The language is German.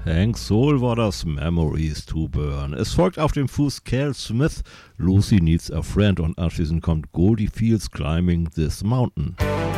Hank Soul war das Memories to Burn. Es folgt auf dem Fuß Cal Smith, Lucy Needs a Friend und anschließend kommt Goldie Fields Climbing This Mountain.